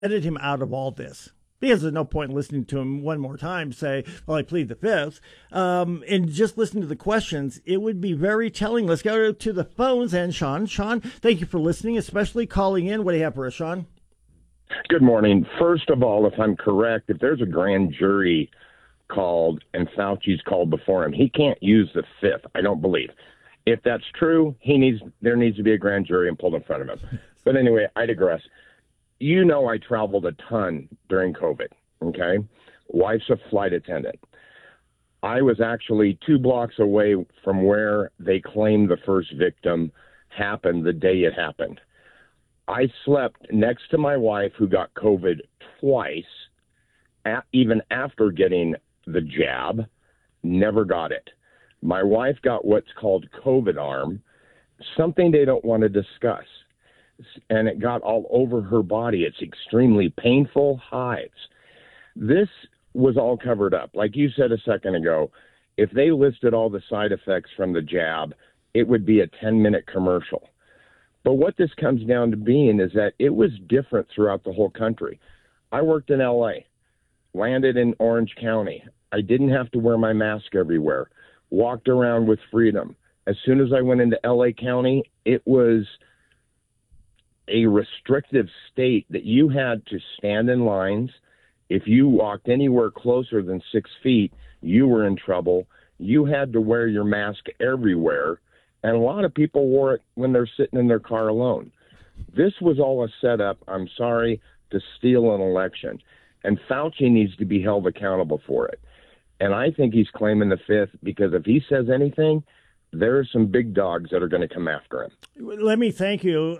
edit him out of all this. Because there's no point in listening to him one more time say, well, I plead the fifth. And just listen to the questions. It would be very telling. Let's go to the phones. And Sean, thank you for listening, especially calling in. What do you have for us, Sean? Good morning. First of all, if I'm correct, if there's a grand jury called and Fauci's called before him, he can't use the fifth, I don't believe. If that's true, there needs to be a grand jury and pulled in front of him. But anyway, I digress. You know, I traveled a ton during COVID, okay? Wife's a flight attendant. I was actually 2 blocks away from where they claimed the first victim happened the day it happened. I slept next to my wife who got COVID twice, even after getting the jab, never got it. My wife got what's called COVID arm, something they don't want to discuss. And it got all over her body. It's extremely painful, hives. This was all covered up. Like you said a second ago, if they listed all the side effects from the jab, it would be a 10-minute commercial. But what this comes down to being is that it was different throughout the whole country. I worked in L.A., landed in Orange County. I didn't have to wear my mask everywhere, walked around with freedom. As soon as I went into L.A. County, it was a restrictive state that you had to stand in lines. If you walked anywhere closer than 6 feet, you were in trouble. You had to wear your mask everywhere. And a lot of people wore it when they're sitting in their car alone. This was all a setup, I'm sorry, to steal an election. And Fauci needs to be held accountable for it. And I think he's claiming the fifth because if he says anything, there are some big dogs that are going to come after him. Let me thank you.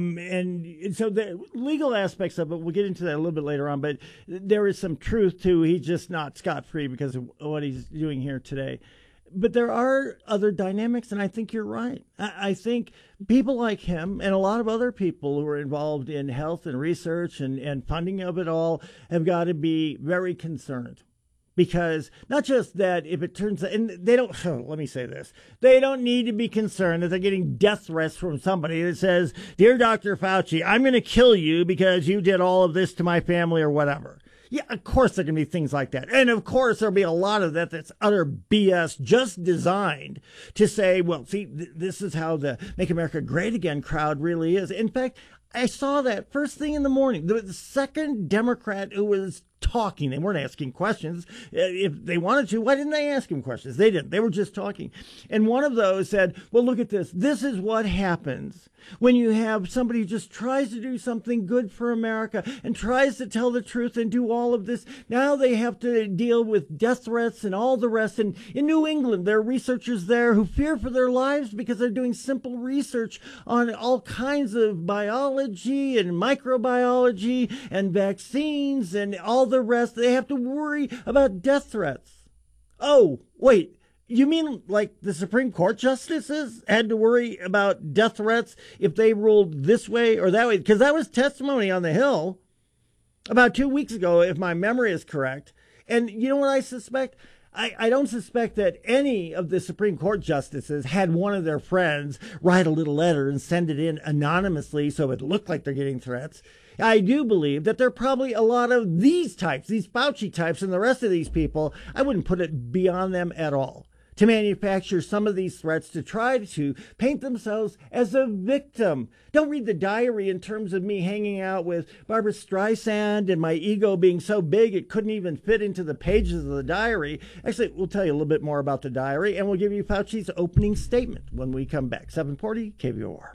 And so the legal aspects of it, we'll get into that a little bit later on, but there is some truth to he's just not scot-free because of what he's doing here today. But there are other dynamics, and I think you're right. I think people like him and a lot of other people who are involved in health and research and funding of it all have got to be very concerned. Because not just that if it turns out, and they don't, let me say this, they don't need to be concerned that they're getting death threats from somebody that says, "Dear Dr. Fauci, I'm going to kill you because you did all of this to my family," or whatever. Yeah, of course there can be things like that. And of course there'll be a lot of that that's utter BS, just designed to say, well, see, this is how the Make America Great Again crowd really is. In fact, I saw that first thing in the morning. The second Democrat who was talking, they weren't asking questions. If they wanted to, why didn't they ask him questions? They didn't. They were just talking. And one of those said, well, look at this. This is what happens when you have somebody who just tries to do something good for America and tries to tell the truth and do all of this. Now they have to deal with death threats and all the rest. And in New England, there are researchers there who fear for their lives because they're doing simple research on all kinds of biology and microbiology and vaccines and all the rest. They have to worry about death threats. Oh, wait. You mean like the Supreme Court justices had to worry about death threats if they ruled this way or that way? Because that was testimony on the Hill about 2 weeks ago, if my memory is correct. And you know what I suspect? I don't suspect that any of the Supreme Court justices had one of their friends write a little letter and send it in anonymously so it looked like they're getting threats. I do believe that there are probably a lot of these types, these Fauci types and the rest of these people. I wouldn't put it beyond them at all to manufacture some of these threats to try to paint themselves as a victim. Don't read the diary in terms of me hanging out with Barbara Streisand and my ego being so big it couldn't even fit into the pages of the diary. Actually, we'll tell you a little bit more about the diary, and we'll give you Fauci's opening statement when we come back. 740 KVOR.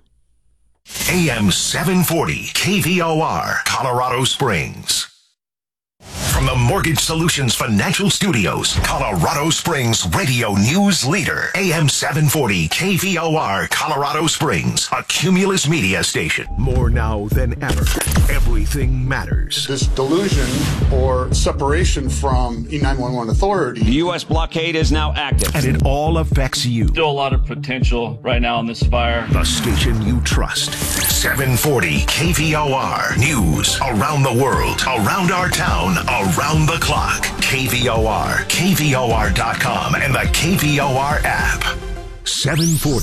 AM 740 KVOR, Colorado Springs. From the Mortgage Solutions Financial Studios, Colorado Springs radio news leader, AM 740 KVOR, Colorado Springs, a Cumulus media station. More now than ever, everything matters. This delusion or separation from E911 authority. The U.S. blockade is now active. And it all affects you. Still a lot of potential right now in this fire. The station you trust. 740 KVOR. News around the world, around our town, around the clock. KVOR, KVOR.com, and the KVOR app. 740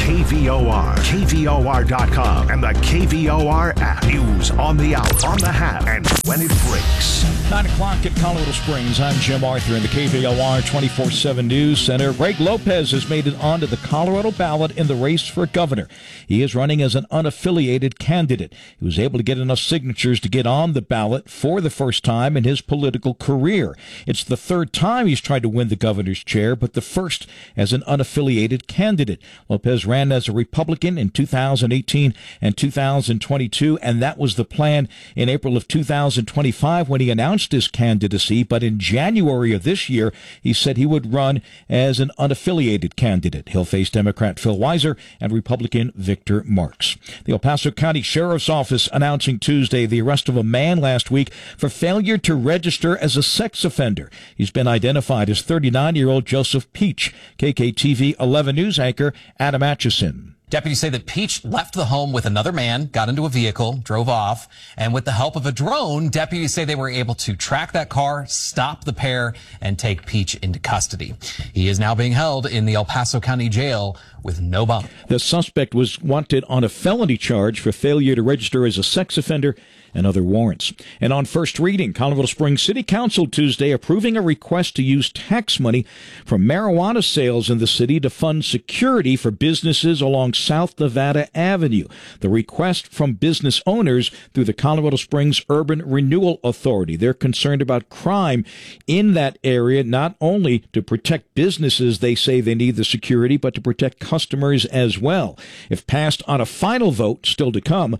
KVOR, KVOR.com, and the KVOR app. News on the hour, on the half, and when it breaks. 9 o'clock at Colorado Springs. I'm Jim Arthur in the KVOR 24/7 News Center. Greg Lopez has made it onto the Colorado ballot in the race for governor. He is running as an unaffiliated candidate. He was able to get enough signatures to get on the ballot for the first time in his political career. It's the third time he's tried to win the governor's chair, but the first as an unaffiliated candidate. Lopez ran as a Republican in 2018 and 2022, and that was the plan in April of 2025 when he announced his candidacy. But in January of this year, he said he would run as an unaffiliated candidate. He'll face Democrat Phil Weiser and Republican Victor Marks. The El Paso County Sheriff's Office announcing Tuesday the arrest of a man last week for failure to register as a sex offender. He's been identified as 39-year-old Joseph Peach. KKTV 11 News anchor Adam Atchison. Deputies say that Peach left the home with another man, got into a vehicle, drove off, and with the help of a drone, deputies say they were able to track that car, stop the pair, and take Peach into custody. He is now being held in the El Paso County Jail with no bond. The suspect was wanted on a felony charge for failure to register as a sex offender and other warrants. And on first reading, Colorado Springs City Council Tuesday approving a request to use tax money from marijuana sales in the city to fund security for businesses along South Nevada Avenue. The request from business owners through the Colorado Springs Urban Renewal Authority. They're concerned about crime in that area, not only to protect businesses, they say they need the security, but to protect customers as well. If passed on a final vote, still to come,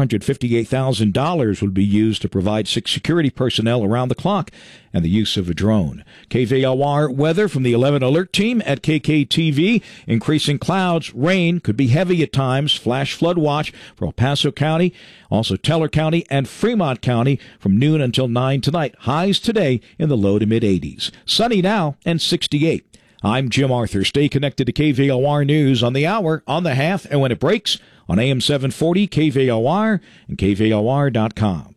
$458,000 would be used to provide 6 security personnel around the clock and the use of a drone. KVOR weather from the 11 Alert Team at KKTV. Increasing clouds, rain, could be heavy at times. Flash flood watch for El Paso County, also Teller County and Fremont County from noon until 9 tonight. Highs today in the low to mid-80s. Sunny now and 68. I'm Jim Arthur. Stay connected to KVOR News on the hour, on the half, and when it breaks on AM 740, KVOR, and KVOR.com.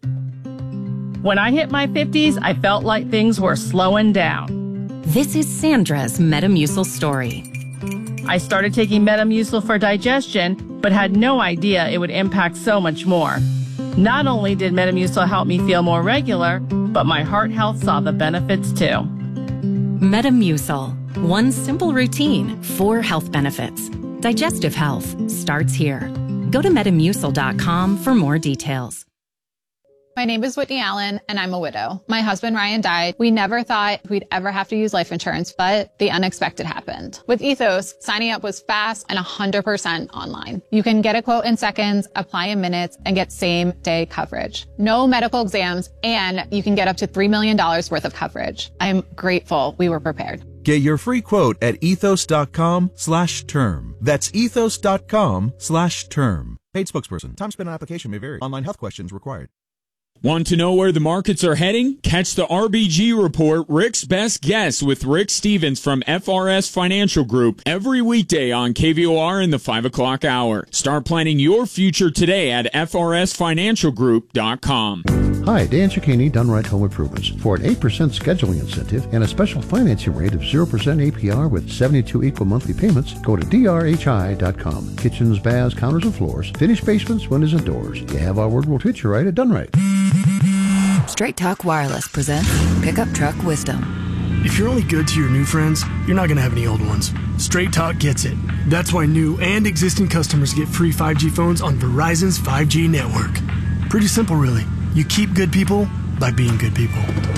When I hit my 50s, I felt like things were slowing down. This is Sandra's Metamucil story. I started taking Metamucil for digestion, but had no idea it would impact so much more. Not only did Metamucil help me feel more regular, but my heart health saw the benefits too. Metamucil. One simple routine, 4 health benefits. Digestive health starts here. Go to Metamucil.com for more details. My name is Whitney Allen, and I'm a widow. My husband, Ryan, died. We never thought we'd ever have to use life insurance, but the unexpected happened. With Ethos, signing up was fast and 100% online. You can get a quote in seconds, apply in minutes, and get same-day coverage. No medical exams, and you can get up to $3 million worth of coverage. I'm grateful we were prepared. Get your free quote at ethos.com/term. That's ethos.com/term. Paid spokesperson. Time spent on application may vary. Online health questions required. Want to know where the markets are heading? Catch the RBG Report, Rick's Best Guess with Rick Stevens from FRS Financial Group every weekday on KVOR in the 5 o'clock hour. Start planning your future today at FRSFinancialGroup.com. Hi, Dan Cicchini, Dunright Home Improvements. For an 8% scheduling incentive and a special financing rate of 0% APR with 72 equal monthly payments, go to drhi.com. Kitchens, baths, counters, and floors. Finished basements, windows, and doors. You have our word, we'll treat you right at Dunright. Straight Talk Wireless presents Pickup Truck Wisdom. If you're only good to your new friends, you're not going to have any old ones. Straight Talk gets it. That's why new and existing customers get free 5G phones on Verizon's 5G network. Pretty simple, really. You keep good people by being good people.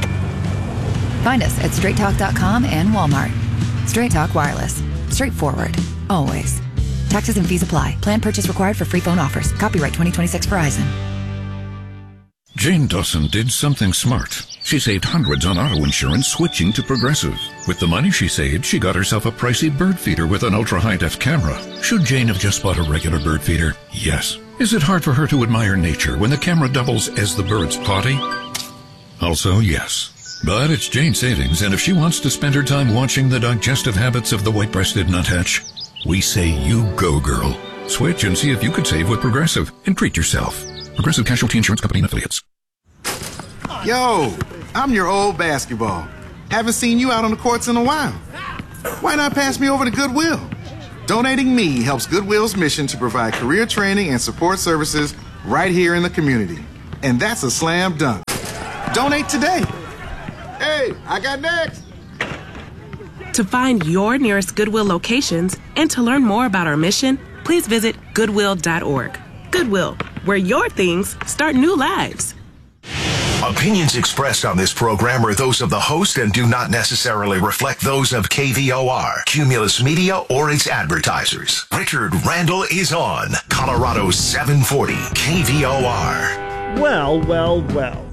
Find us at straighttalk.com and Walmart. Straight Talk Wireless. Straightforward. Always. Taxes and fees apply. Plan purchase required for free phone offers. Copyright 2026 Verizon. Jane Dawson did something smart. She saved hundreds on auto insurance switching to Progressive. With the money she saved, she got herself a pricey bird feeder with an ultra-high-def camera. Should Jane have just bought a regular bird feeder? Yes. Is it hard for her to admire nature when the camera doubles as the bird's potty? Also, yes. But it's Jane's savings, and if she wants to spend her time watching the digestive habits of the white-breasted nuthatch, we say you go, girl. Switch and see if you could save with Progressive and treat yourself. Progressive Casualty Insurance Company and Affiliates. Yo, I'm your old basketball. Haven't seen you out on the courts in a while. Why not pass me over to Goodwill? Donating me helps Goodwill's mission to provide career training and support services right here in the community. And that's a slam dunk. Donate today. Hey, I got next. To find your nearest Goodwill locations and to learn more about our mission, please visit goodwill.org. Goodwill, where your things start new lives. Opinions expressed on this program are those of the host and do not necessarily reflect those of KVOR, Cumulus Media, or its advertisers. Richard Randall is on Colorado 740 KVOR. Well.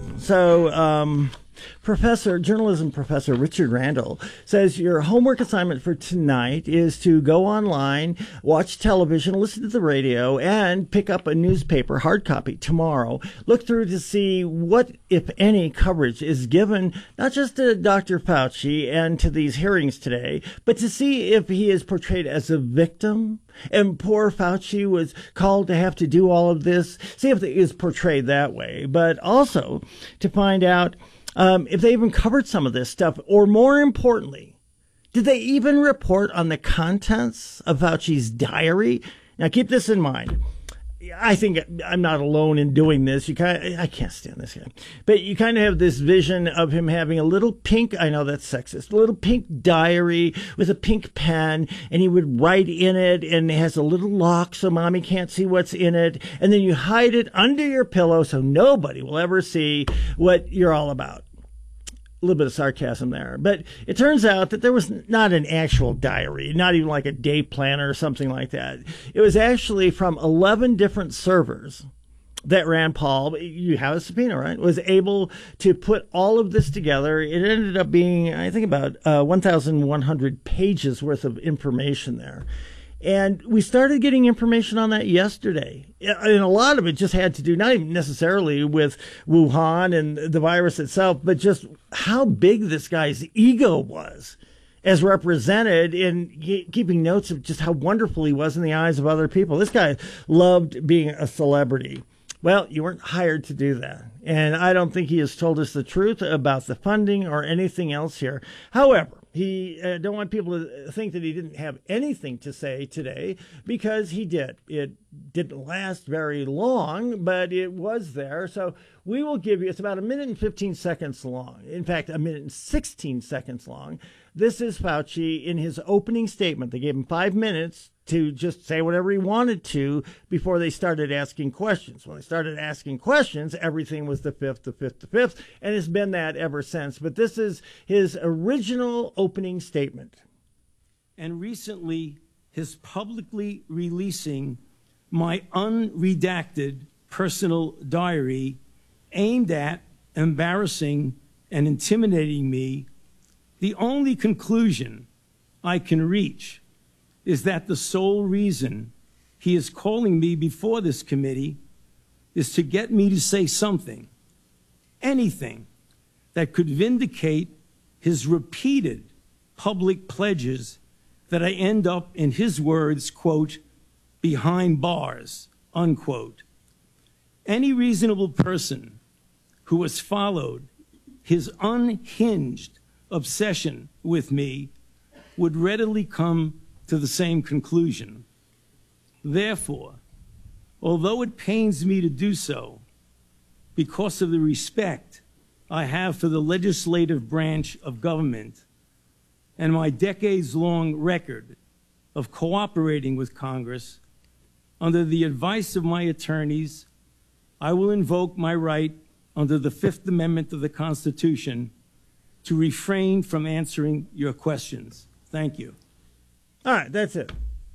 So, journalism professor Richard Randall says your homework assignment for tonight is to go online, watch television, listen to the radio, and pick up a newspaper, hard copy, tomorrow. Look through to see what, if any, coverage is given, not just to Dr. Fauci and to these hearings today, but to see if he is portrayed as a victim. And poor Fauci was called to have to do all of this. See if it is portrayed that way. But also to find out if they even covered some of this stuff, or more importantly, did they even report on the contents of Fauci's diary? Now, keep this in mind. I think I'm not alone in doing this. I can't stand this guy. But you kind of have this vision of him having a little pink, I know that's sexist, a little pink diary with a pink pen, and he would write in it, and it has a little lock so mommy can't see what's in it. And then you hide it under your pillow so nobody will ever see what you're all about. A little bit of sarcasm there. But it turns out that there was not an actual diary, not even like a day planner or something like that. It was actually from 11 different servers that Rand Paul, you have a subpoena, right, was able to put all of this together. It ended up being, I think, about 1,100 pages worth of information there. And we started getting information on that yesterday. And a lot of it just had to do not even necessarily with Wuhan and the virus itself, but just how big this guy's ego was as represented in keeping notes of just how wonderful he was in the eyes of other people. This guy loved being a celebrity. Well, you weren't hired to do that. And I don't think he has told us the truth about the funding or anything else here. However, he don't want people to think that he didn't have anything to say today, because he did. It didn't last very long, but it was there. So we will give you, it's about 1 minute and 15 seconds long. In fact, 1 minute and 16 seconds long. This is Fauci in his opening statement. They gave him 5 minutes to just say whatever he wanted to before they started asking questions. When they started asking questions, everything was the fifth, and it's been that ever since. But this is his original opening statement. And recently, his publicly releasing my unredacted personal diary aimed at embarrassing and intimidating me. The only conclusion I can reach is that the sole reason he is calling me before this committee is to get me to say something, anything, that could vindicate his repeated public pledges that I end up, in his words, quote, behind bars, unquote. Any reasonable person who has followed his unhinged obsession with me would readily come to the same conclusion. Therefore, although it pains me to do so, because of the respect I have for the legislative branch of government and my decades-long record of cooperating with Congress, under the advice of my attorneys, I will invoke my right under the Fifth Amendment of the Constitution to refrain from answering your questions. Thank you. All right, that's it.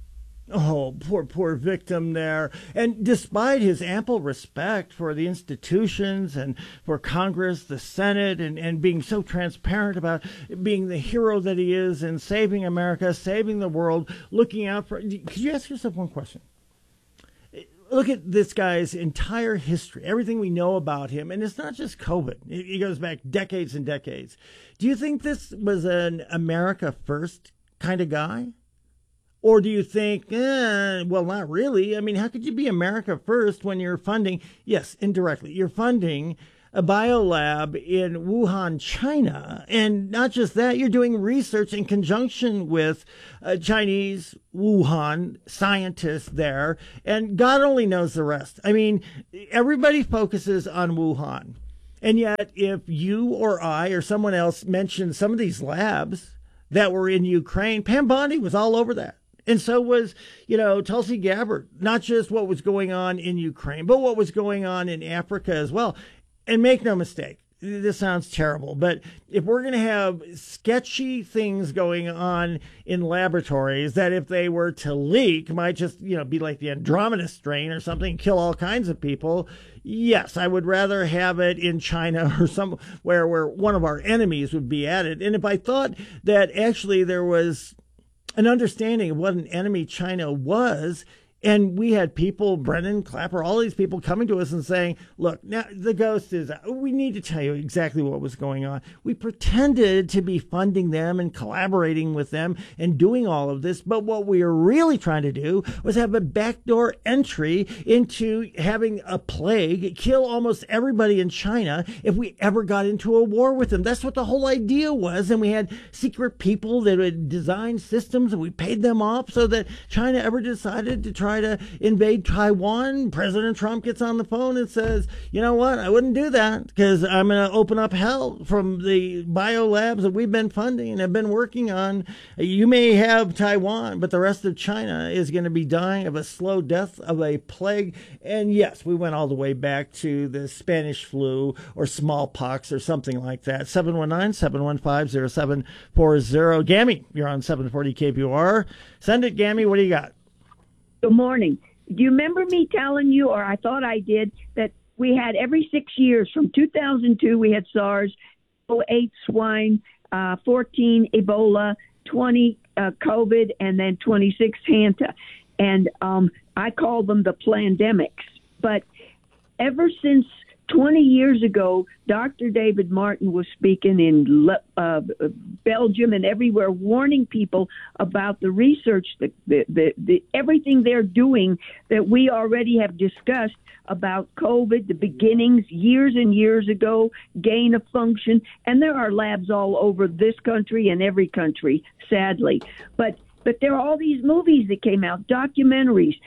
Oh, poor victim there. And despite his ample respect for the institutions and for Congress, the Senate, and being so transparent about being the hero that he is and saving America, saving the world, looking out for... Could you ask yourself one question? Look at this guy's entire history, everything we know about him, and it's not just COVID. It goes back decades and decades. Do you think this was an America First kind of guy? Or do you think, well, not really. I mean, how could you be America First when you're funding, yes, indirectly, you're funding a biolab in Wuhan, China. And not just that, you're doing research in conjunction with Chinese Wuhan scientists there. And God only knows the rest. I mean, everybody focuses on Wuhan. And yet, if you or I or someone else mentioned some of these labs that were in Ukraine, Pam Bondi was all over that. And so was, Tulsi Gabbard, not just what was going on in Ukraine, but what was going on in Africa as well. And make no mistake, this sounds terrible, but if we're going to have sketchy things going on in laboratories that if they were to leak might just, be like the Andromeda strain or something, kill all kinds of people, yes, I would rather have it in China or somewhere where one of our enemies would be at it. And if I thought that actually there was an understanding of what an enemy China was, and we had people, Brennan Clapper, all these people coming to us and saying, look, now the ghost is out. We need to tell you exactly what was going on. We pretended to be funding them and collaborating with them and doing all of this. But what we were really trying to do was have a backdoor entry into having a plague kill almost everybody in China if we ever got into a war with them. That's what the whole idea was. And we had secret people that would design systems and we paid them off so that China ever decided to try to invade Taiwan. President Trump gets on the phone and says, you know what, I wouldn't do that because I'm going to open up hell from the biolabs that we've been funding and have been working on. You may have Taiwan, but the rest of China is going to be dying of a slow death of a plague. And yes, we went all the way back to the Spanish flu or smallpox or something like that. 719-715-0740. Gammy, you're on 740 KVOR. Send it, Gammy. What do you got? Good morning. Do you remember me telling you, or I thought I did, that we had every 6 years from 2002, we had SARS, 08 swine, 14 Ebola, 20 COVID, and then 26 Hanta. And I call them the plandemics. But ever since 20 years ago, Dr. David Martin was speaking in Belgium and everywhere, warning people about the research, the everything they're doing that we already have discussed about COVID, the beginnings years and years ago, gain of function. And there are labs all over this country and every country, sadly. But there are all these movies that came out, documentaries,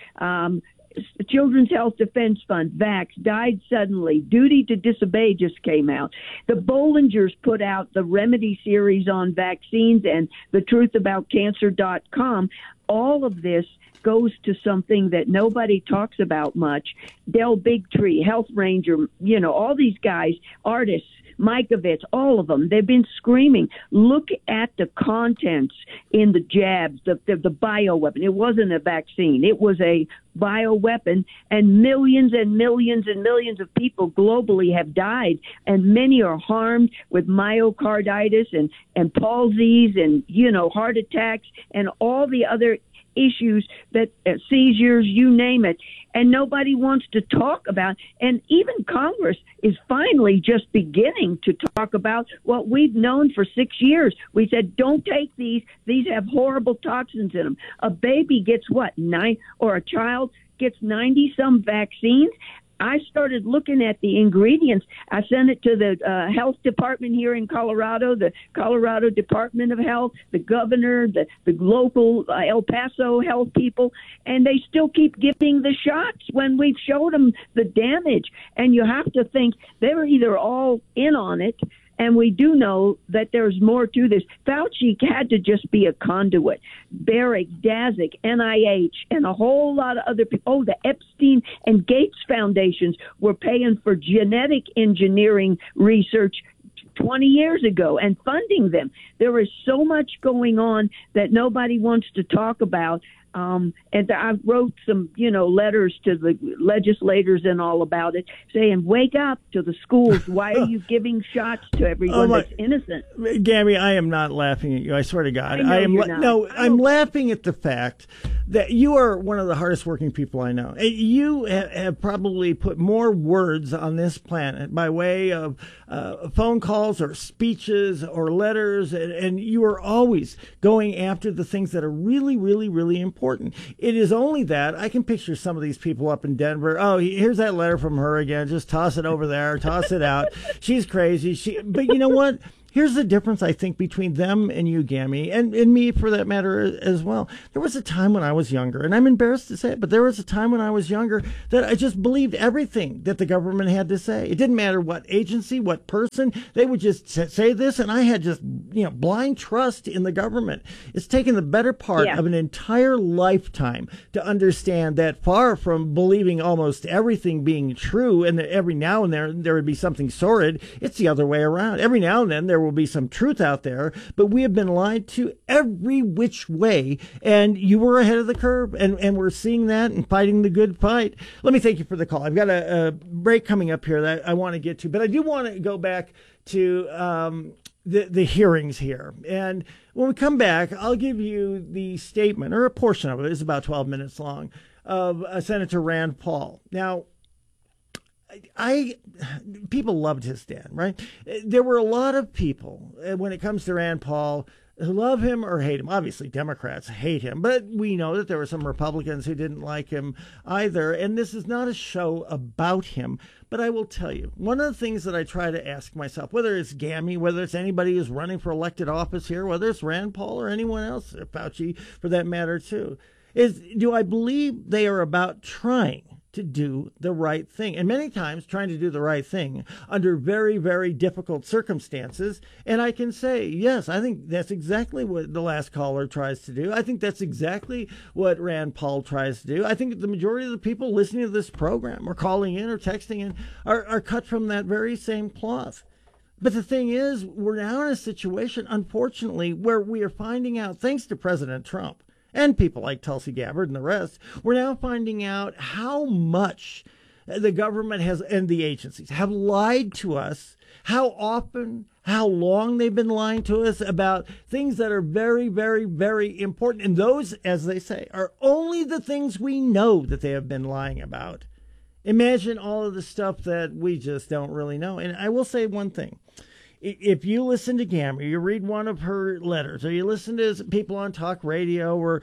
Children's Health Defense Fund, Vax, Died Suddenly, Duty to Disobey just came out. The Bollingers put out the Remedy series on vaccines and the truthaboutcancer.com. All of this goes to something that nobody talks about much. Del Bigtree, Health Ranger, all these guys, artists, Mikovits, all of them, they've been screaming, look at the contents in the jabs, the bioweapon. It wasn't a vaccine. It was a bioweapon, and millions and millions and millions of people globally have died, and many are harmed with myocarditis and palsies and, heart attacks and all the other issues that seizures, you name it, and nobody wants to talk about. And even Congress is finally just beginning to talk about what we've known for 6 years. We said, don't take these. These have horrible toxins in them. A baby gets what, 9, or a child gets 90-some vaccines. I started looking at the ingredients. I sent it to the health department here in Colorado, the Colorado Department of Health, the governor, the local El Paso health people, and they still keep giving the shots when we've showed them the damage. And you have to think they're either all in on it, and we do know that there's more to this. Fauci had to just be a conduit. Barrick, Daszak, NIH, and a whole lot of other people. Oh, the Epstein and Gates Foundations were paying for genetic engineering research 20 years ago and funding them. There is so much going on that nobody wants to talk about. And I wrote some, letters to the legislators and all about it, saying, wake up to the schools. Why are you giving shots to everyone that's innocent? Gabby, I am not laughing at you. I swear to God. I'm laughing at the fact that you are one of the hardest working people I know. You have probably put more words on this planet by way of phone calls or speeches or letters, and you are always going after the things that are really, really, really important. It is only that I can picture some of these people up in Denver. Oh, here's that letter from her again. Just toss it over there, toss it out. She's crazy. But you know what? Here's the difference, I think, between them and you, Gammy, and me, for that matter, as well. There was a time when I was younger, and I'm embarrassed to say it, but there was a time when I was younger that I just believed everything that the government had to say. It didn't matter what agency, what person. They would just say this, and I had just, blind trust in the government. It's taken the better part of an entire lifetime to understand that, far from believing almost everything being true, and that every now and then there would be something sordid, it's the other way around. Every now and then there will be some truth out there, but we have been lied to every which way, and you were ahead of the curve, and we're seeing that and fighting the good fight. Let me thank you for the call. I've got a break coming up here that I want to get to, but I do want to go back to the hearings here. And when we come back, I'll give you the statement, or a portion of it, it's about 12 minutes long, of Senator Rand Paul. Now, people loved his stand, right? There were a lot of people, when it comes to Rand Paul, who love him or hate him. Obviously, Democrats hate him, but we know that there were some Republicans who didn't like him either. And this is not a show about him, but I will tell you, one of the things that I try to ask myself, whether it's Gammy, whether it's anybody who's running for elected office here, whether it's Rand Paul or anyone else, Fauci for that matter too, is, do I believe they are about trying to do the right thing, and many times trying to do the right thing under very, very difficult circumstances? And I can say, yes, I think that's exactly what the last caller tries to do. I think that's exactly what Rand Paul tries to do. I think the majority of the people listening to this program or calling in or texting in are cut from that very same cloth. But the thing is, we're now in a situation, unfortunately, where we are finding out, thanks to President Trump and people like Tulsi Gabbard and the rest, we're now finding out how much the government has, and the agencies have, lied to us, how often, how long they've been lying to us about things that are very, very, very important. And those, as they say, are only the things we know that they have been lying about. Imagine all of the stuff that we just don't really know. And I will say one thing. If you listen to Gammy, you read one of her letters, or you listen to people on talk radio or,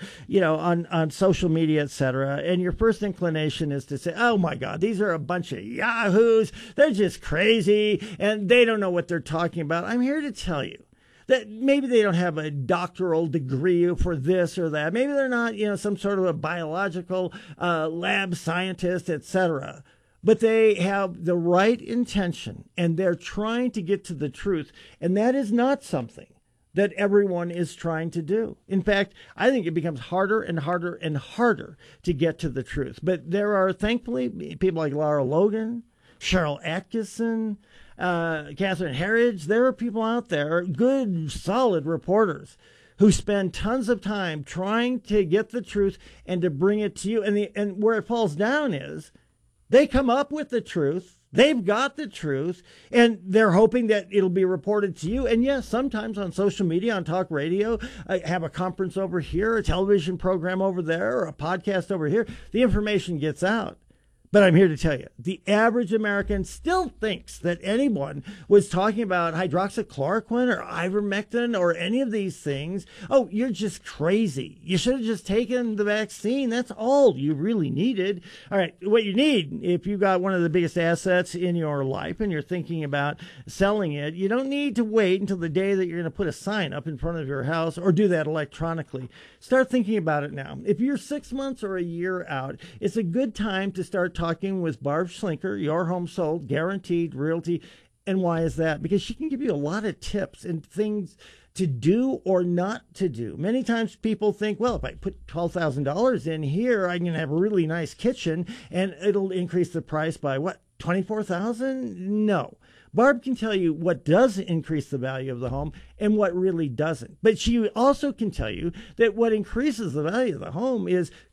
on social media, etc., and your first inclination is to say, oh, my God, these are a bunch of yahoos. They're just crazy, and they don't know what they're talking about. I'm here to tell you that maybe they don't have a doctoral degree for this or that. Maybe they're not, some sort of a biological lab scientist, etc., but they have the right intention, and they're trying to get to the truth. And that is not something that everyone is trying to do. In fact, I think it becomes harder and harder and harder to get to the truth. But there are, thankfully, people like Lara Logan, Cheryl Atkinson, Catherine Herridge. There are people out there, good, solid reporters, who spend tons of time trying to get the truth and to bring it to you. And where it falls down is, they come up with the truth, they've got the truth, and they're hoping that it'll be reported to you. And yes, sometimes on social media, on talk radio, I have a conference over here, a television program over there, or a podcast over here, the information gets out. But I'm here to tell you, the average American still thinks that anyone was talking about hydroxychloroquine or ivermectin or any of these things. Oh, you're just crazy. You should have just taken the vaccine. That's all you really needed. All right, what you need, if you've got one of the biggest assets in your life and you're thinking about selling it, you don't need to wait until the day that you're going to put a sign up in front of your house or do that electronically. Start thinking about it now. If you're 6 months or a year out, it's a good time to start talking with Barb Schlinker, Your Home Sold, Guaranteed Realty. And why is that? Because she can give you a lot of tips and things to do or not to do. Many times people think, well, if I put $12,000 in here, I'm going to have a really nice kitchen and it'll increase the price by what, $24,000? No. Barb can tell you what does increase the value of the home and what really doesn't. But she also can tell you that what increases the value of the home is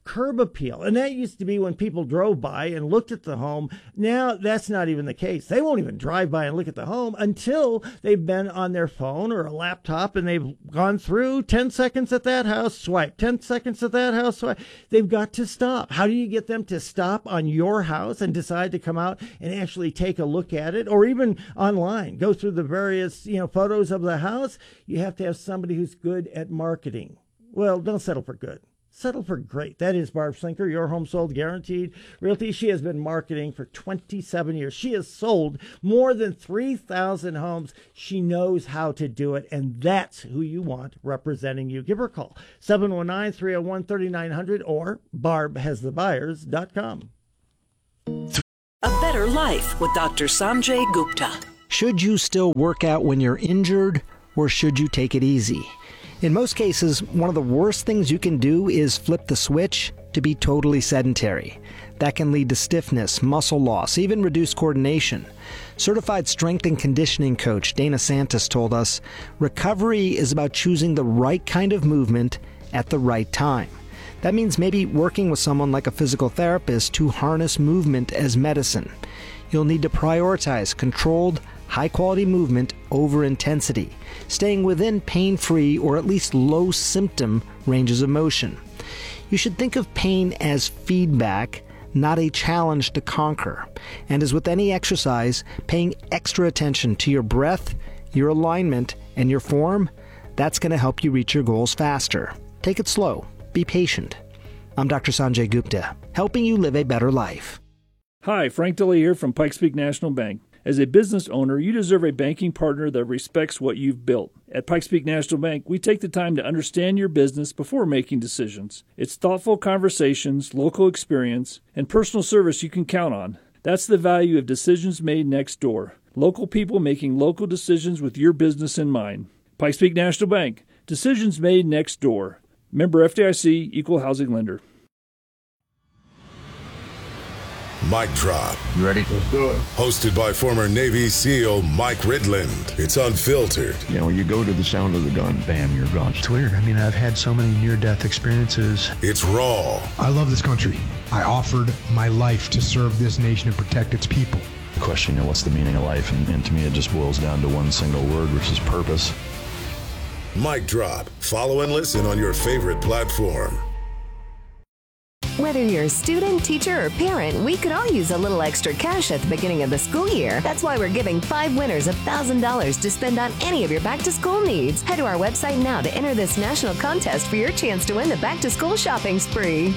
curb appeal. And that used to be when people drove by and looked at the home. Now that's not even the case. They won't even drive by and look at the home until they've been on their phone or a laptop and they've gone through 10 seconds at that house, swipe, 10 seconds at that house, swipe. They've got to stop. How do you get them to stop on your house and decide to come out and actually take a look at it, or even online, go through the various, photos of the house? You have to have somebody who's good at marketing. Well, don't settle for good. Settle for great. That is Barb Slinker, Your Home Sold Guaranteed Realty. She has been marketing for 27 years. She has sold more than 3,000 homes. She knows how to do it, and that's who you want representing you. Give her a call, 719-301-3900 or barbhasthebuyers.com. A Better Life with Dr. Sanjay Gupta. Should you still work out when you're injured, or should you take it easy? In most cases, one of the worst things you can do is flip the switch to be totally sedentary. That can lead to stiffness, muscle loss, even reduced coordination. Certified strength and conditioning coach Dana Santos told us, recovery is about choosing the right kind of movement at the right time. That means maybe working with someone like a physical therapist to harness movement as medicine. You'll need to prioritize controlled, high-quality movement over intensity, staying within pain-free or at least low-symptom ranges of motion. You should think of pain as feedback, not a challenge to conquer. And as with any exercise, paying extra attention to your breath, your alignment, and your form, that's going to help you reach your goals faster. Take it slow. Be patient. I'm Dr. Sanjay Gupta, helping you live a better life. Hi, Frank DeLay here from Pikes Peak National Bank. As a business owner, you deserve a banking partner that respects what you've built. At Pikes Peak National Bank, we take the time to understand your business before making decisions. It's thoughtful conversations, local experience, and personal service you can count on. That's the value of decisions made next door. Local people making local decisions with your business in mind. Pikes Peak National Bank. Decisions made next door. Member FDIC, Equal Housing Lender. Mic Drop. You ready? Let's do it. Hosted by former Navy SEAL Mike Ridland. It's unfiltered. When you go to the sound of the gun, bam, you're gone. It's weird. I've had so many near-death experiences. It's raw. I love this country. I offered my life to serve this nation and protect its people. The question, what's the meaning of life? And to me, it just boils down to one single word, which is purpose. Mic Drop. Follow and listen on your favorite platform. Whether you're a student, teacher, or parent, we could all use a little extra cash at the beginning of the school year. That's why we're giving 5 winners $1,000 to spend on any of your back-to-school needs. Head to our website now to enter this national contest for your chance to win the back-to-school shopping spree.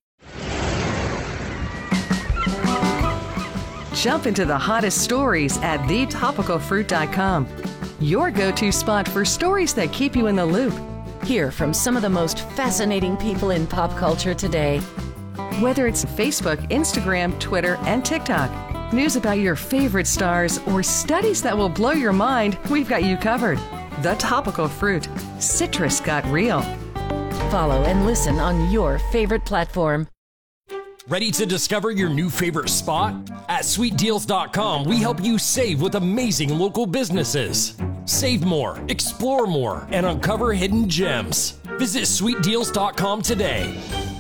Jump into the hottest stories at thetopicalfruit.com. Your go-to spot for stories that keep you in the loop. Hear from some of the most fascinating people in pop culture today. Whether it's Facebook, Instagram, Twitter, and TikTok, news about your favorite stars, or studies that will blow your mind, we've got you covered. The Topical Fruit. Citrus got real. Follow and listen on your favorite platform. Ready to discover your new favorite spot? At sweetdeals.com, we help you save with amazing local businesses. Save more, explore more, and uncover hidden gems. Visit sweetdeals.com today.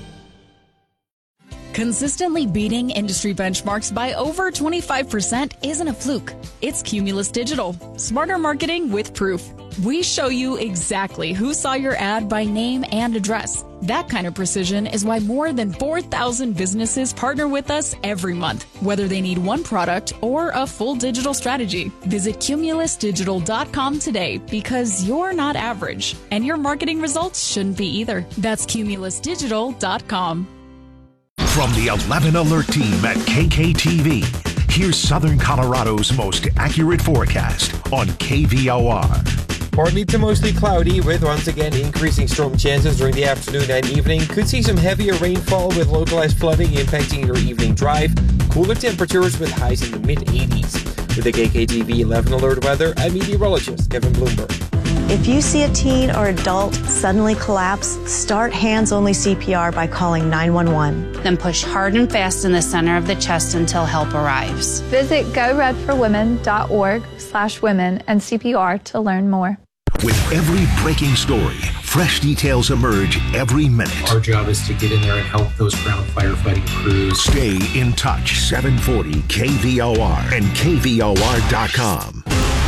Consistently beating industry benchmarks by over 25% isn't a fluke. It's Cumulus Digital. Smarter marketing with proof. We show you exactly who saw your ad by name and address. That kind of precision is why more than 4,000 businesses partner with us every month, whether they need one product or a full digital strategy. Visit cumulusdigital.com today because you're not average, and your marketing results shouldn't be either. That's cumulusdigital.com. From the 11 Alert team at KKTV, here's Southern Colorado's most accurate forecast on KVOR. Partly to mostly cloudy with once again increasing storm chances during the afternoon and evening. Could see some heavier rainfall with localized flooding impacting your evening drive. Cooler temperatures with highs in the mid-80s. With the KKTV 11 Alert weather, I'm meteorologist Kevin Bloomberg. If you see a teen or adult suddenly collapse, start hands-only CPR by calling 911. Then push hard and fast in the center of the chest until help arrives. Visit GoRedForWomen.org/women and CPR to learn more. With every breaking story, fresh details emerge every minute. Our job is to get in there and help those ground firefighting crews. Stay in touch. 740 KVOR and KVOR.com.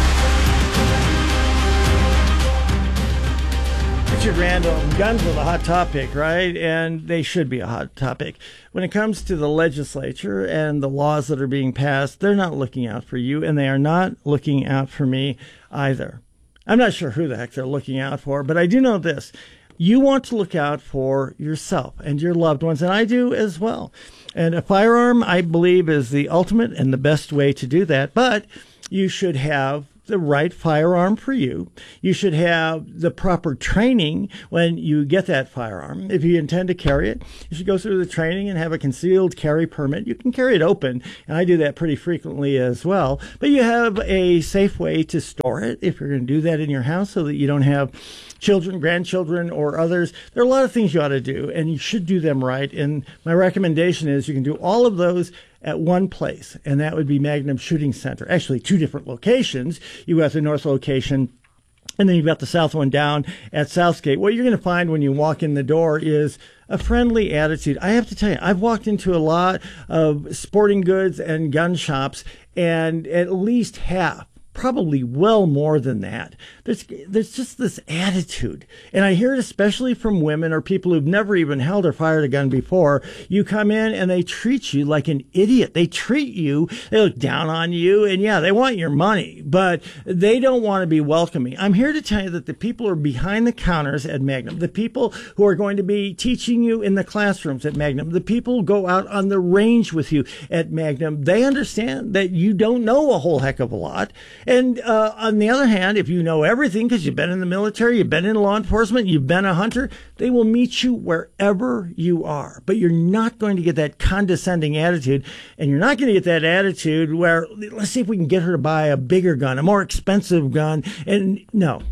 Richard Randall, guns are the hot topic, right? And they should be a hot topic. When it comes to the legislature and the laws that are being passed, they're not looking out for you, and they are not looking out for me either. I'm not sure who the heck they're looking out for, but I do know this. You want to look out for yourself and your loved ones, and I do as well. And a firearm, I believe, is the ultimate and the best way to do that. But you should have the right firearm for you. You should have the proper training when you get that firearm. If you intend to carry it, you should go through the training and have a concealed carry permit. You can carry it open, and I do that pretty frequently as well. But you have a safe way to store it if you're going to do that in your house so that you don't have children, grandchildren, or others. There are a lot of things you ought to do, and you should do them right. And my recommendation is you can do all of those at one place, and that would be Magnum Shooting Center. Actually, two different locations. You got the north location, and then you've got the south one down at Southgate. What you're going to find when you walk in the door is a friendly attitude. I have to tell you, I've walked into a lot of sporting goods and gun shops, and at least half, probably well more than that, there's just this attitude. And I hear it especially from women or people who've never even held or fired a gun before. You come in and they treat you like an idiot. They treat you, they look down on you, and yeah, they want your money, but they don't want to be welcoming. I'm here to tell you that the people who are behind the counters at Magnum, the people who are going to be teaching you in the classrooms at Magnum, the people who go out on the range with you at Magnum, they understand that you don't know a whole heck of a lot. And on the other hand, if you know everything because you've been in the military, you've been in law enforcement, you've been a hunter, they will meet you wherever you are. But you're not going to get that condescending attitude, and you're not going to get that attitude where, let's see if we can get her to buy a bigger gun, a more expensive gun. And no.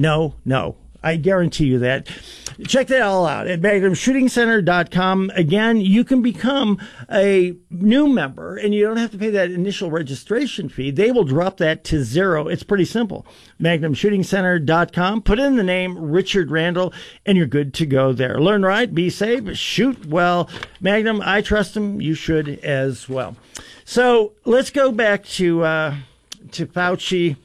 I guarantee you that. Check that all out at MagnumShootingCenter.com. Again, you can become a new member, and you don't have to pay that initial registration fee. They will drop that to zero. It's pretty simple. MagnumShootingCenter.com. Put in the name Richard Randall, and you're good to go there. Learn right, be safe, shoot well. Magnum, I trust them. You should as well. So let's go back to Fauci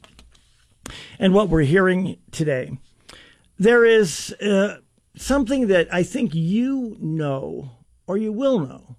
and what we're hearing today. There is something that I think you know, or you will know,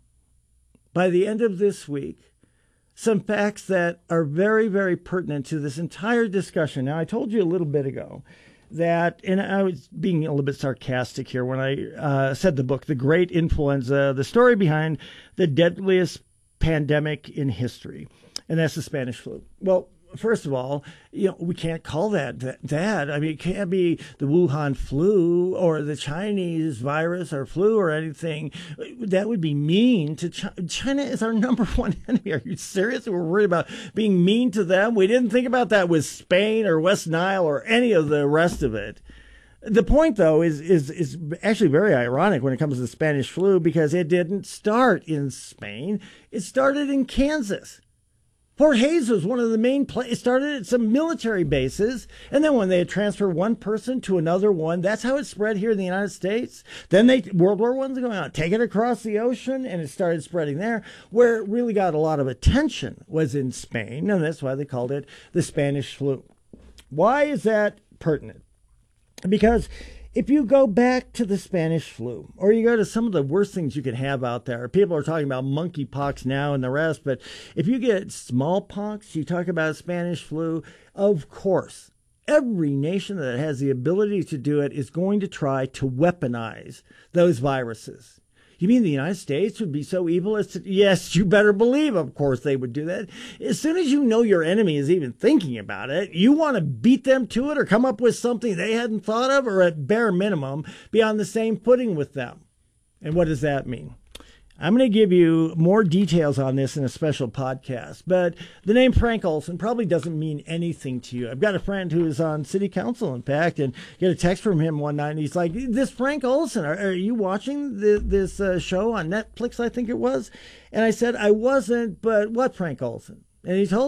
by the end of this week, some facts that are very, very pertinent to this entire discussion. Now, I told you a little bit ago that, and I was being a little bit sarcastic here when I said the book, The Great Influenza, the story behind the deadliest pandemic in history, and that's the Spanish flu. Well, first of all, we can't call that. I mean, it can't be the Wuhan flu or the Chinese virus or flu or anything. That would be mean to China. China is our number one enemy. Are you serious? We're worried about being mean to them? We didn't think about that with Spain or West Nile or any of the rest of it. The point, though, is actually very ironic when it comes to the Spanish flu, because it didn't start in Spain. It started in Kansas. Fort Hays was one of the main places. It started at some military bases, and then when they had transferred one person to another one, that's how it spread here in the United States. Then World War I's going on, take it across the ocean, and it started spreading there. Where it really got a lot of attention was in Spain, and that's why they called it the Spanish flu. Why is that pertinent? Because if you go back to the Spanish flu, or you go to some of the worst things you could have out there, people are talking about monkeypox now and the rest, but if you get smallpox, you talk about Spanish flu, of course, every nation that has the ability to do it is going to try to weaponize those viruses. You mean the United States would be so evil as to... Yes, you better believe, of course, they would do that. As soon as you know your enemy is even thinking about it, you want to beat them to it or come up with something they hadn't thought of, or at bare minimum, be on the same footing with them. And what does that mean? I'm going to give you more details on this in a special podcast, but the name Frank Olson probably doesn't mean anything to you. I've got a friend who is on city council, in fact, and get a text from him one night, and he's like, this Frank Olson, are you watching this show on Netflix, I think it was? And I said, I wasn't, but what Frank Olson? And he told me.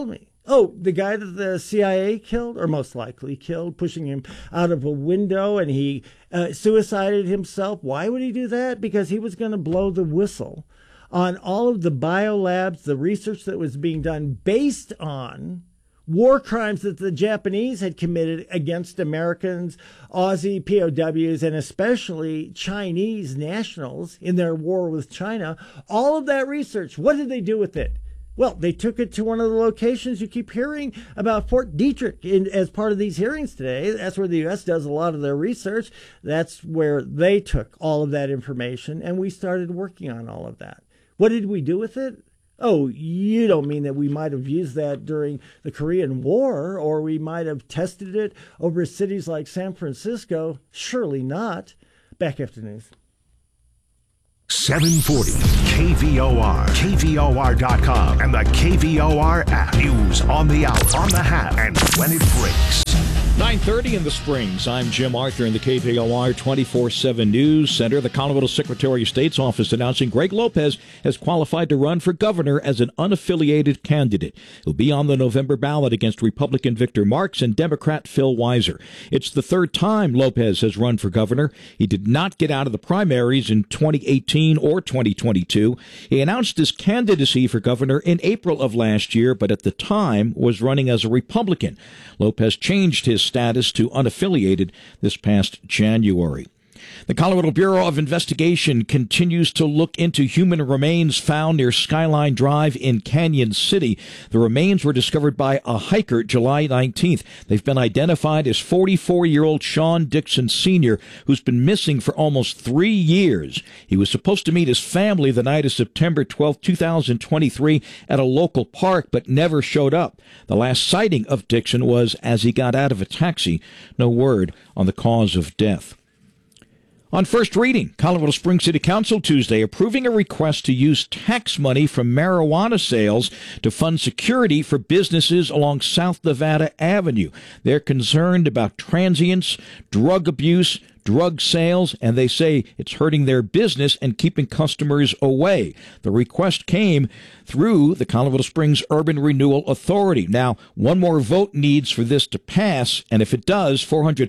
Oh, the guy that the CIA killed, or most likely killed, pushing him out of a window, and he suicided himself. Why would he do that? Because he was going to blow the whistle on all of the biolabs, the research that was being done based on war crimes that the Japanese had committed against Americans, Aussie POWs, and especially Chinese nationals in their war with China. All of that research, what did they do with it? Well, they took it to one of the locations you keep hearing about, Fort Detrick, as part of these hearings today. That's where the U.S. does a lot of their research. That's where they took all of that information, and we started working on all of that. What did we do with it? Oh, you don't mean that we might have used that during the Korean War, or we might have tested it over cities like San Francisco? Surely not. Back after news. 740 KVOR, KVOR.com, and the KVOR app. News on the hour, on the half, and when it breaks. 9:30 in the Springs. I'm Jim Arthur in the KVOR 24/7 News Center. The Colorado Secretary of State's office announcing Greg Lopez has qualified to run for governor as an unaffiliated candidate. He'll be on the November ballot against Republican Victor Marks and Democrat Phil Weiser. It's the third time Lopez has run for governor. He did not get out of the primaries in 2018 or 2022. He announced his candidacy for governor in April of last year, but at the time was running as a Republican. Lopez changed his status to unaffiliated this past January. The Colorado Bureau of Investigation continues to look into human remains found near Skyline Drive in Canyon City. The remains were discovered by a hiker July 19th. They've been identified as 44-year-old Sean Dixon Sr., who's been missing for almost 3 years. He was supposed to meet his family the night of September 12, 2023 at a local park, but never showed up. The last sighting of Dixon was as he got out of a taxi. No word on the cause of death. On first reading, Colorado Springs City Council Tuesday approving a request to use tax money from marijuana sales to fund security for businesses along South Nevada Avenue. They're concerned about transients, drug abuse, drug sales, and they say it's hurting their business and keeping customers away. The request came through the Colorado Springs Urban Renewal Authority. Now, one more vote needs for this to pass, and if it does,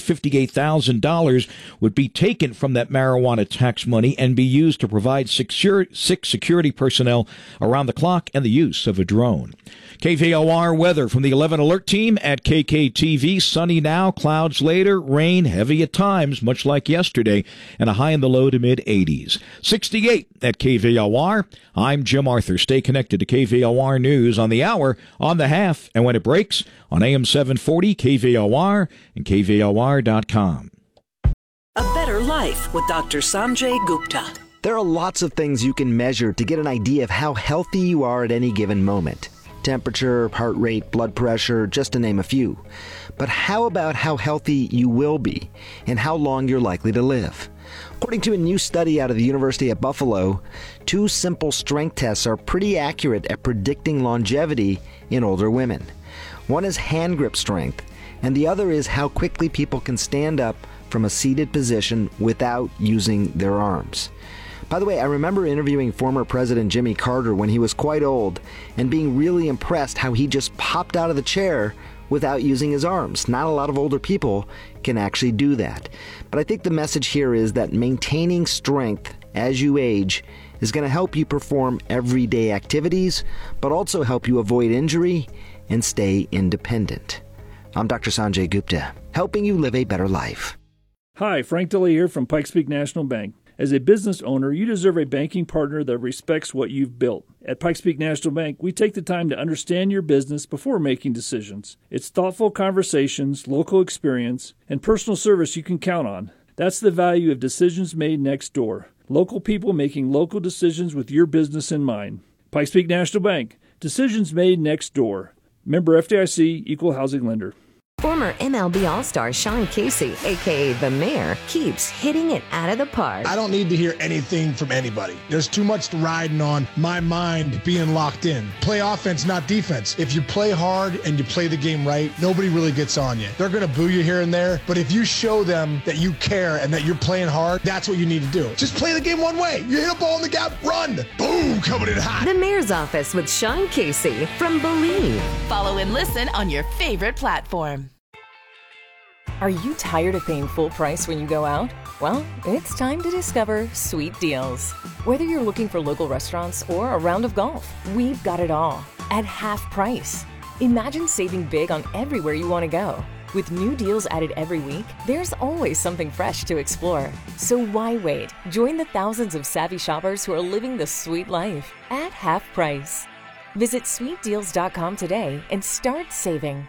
$458,000 would be taken from that marijuana tax money and be used to provide six security personnel around the clock and the use of a drone. KVOR weather from the 11 Alert Team at KKTV. Sunny now, clouds later, rain heavy at times, much like yesterday, and a high in the low to mid-80s. 68 at KVOR. I'm Jim Arthur. Stay connected to KVOR News on the hour, on the half, and when it breaks on AM 740, KVOR, and KVOR.com. A Better Life with Dr. Sanjay Gupta. There are lots of things you can measure to get an idea of how healthy you are at any given moment. Temperature, heart rate, blood pressure, just to name a few. But how about how healthy you will be and how long you're likely to live? According to a new study out of the University of Buffalo, 2 simple strength tests are pretty accurate at predicting longevity in older women. One is hand grip strength, and the other is how quickly people can stand up from a seated position without using their arms. By the way, I remember interviewing former President Jimmy Carter when he was quite old and being really impressed how he just popped out of the chair without using his arms. Not a lot of older people can actually do that. But I think the message here is that maintaining strength as you age is going to help you perform everyday activities, but also help you avoid injury and stay independent. I'm Dr. Sanjay Gupta, helping you live a better life. Hi, Frank DeLay here from Pikes Peak National Bank. As a business owner, you deserve a banking partner that respects what you've built. At Pikes Peak National Bank, we take the time to understand your business before making decisions. It's thoughtful conversations, local experience, and personal service you can count on. That's the value of decisions made next door. Local people making local decisions with your business in mind. Pikes Peak National Bank. Decisions made next door. Member FDIC, Equal Housing Lender. Former MLB All-Star Sean Casey, a.k.a. The Mayor, keeps hitting it out of the park. I don't need to hear anything from anybody. There's too much riding on my mind being locked in. Play offense, not defense. If you play hard and you play the game right, nobody really gets on you. They're going to boo you here and there, but if you show them that you care and that you're playing hard, that's what you need to do. Just play the game one way. You hit a ball in the gap, run. Boom, coming in hot. The Mayor's Office with Sean Casey from Believe. Follow and listen on your favorite platform. Are you tired of paying full price when you go out? Well, it's time to discover Sweet Deals. Whether you're looking for local restaurants or a round of golf, we've got it all at half price. Imagine saving big on everywhere you want to go. With new deals added every week, there's always something fresh to explore. So why wait? Join the thousands of savvy shoppers who are living the sweet life at half price. Visit sweetdeals.com today and start saving.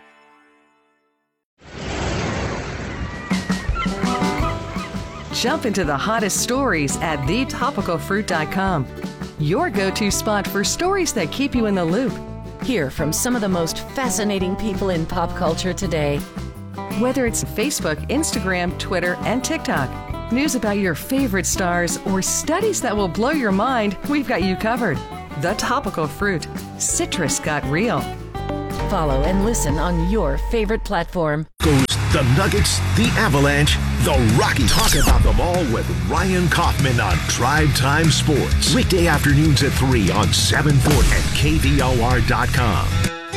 Jump into the hottest stories at thetopicalfruit.com. Your go-to spot for stories that keep you in the loop. Hear from some of the most fascinating people in pop culture today. Whether it's Facebook, Instagram, Twitter, and TikTok, news about your favorite stars, or studies that will blow your mind, we've got you covered. The Topical Fruit. Citrus got real. Follow and listen on your favorite platform. Goes the Nuggets, the Avalanche, the Rockies. Talk about them all with Ryan Kaufman on Drive Time Sports. Weekday afternoons at 3 on 740 and KVOR.com.